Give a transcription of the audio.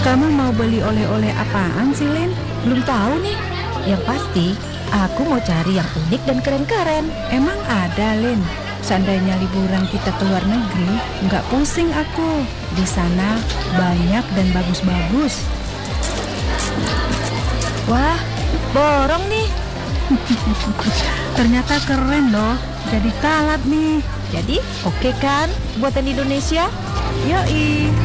Kamu mau beli oleh-oleh apaan sih, Lin? Belum tahu nih. Yang pasti, aku mau cari yang unik dan keren-keren. Emang ada, Lin? Seandainya liburan kita ke luar negeri, nggak pusing aku. Di sana banyak dan bagus-bagus. Wah, borong nih. Ternyata keren loh. Jadi kalap nih. Jadi, oke kan buatan Indonesia? Yoi.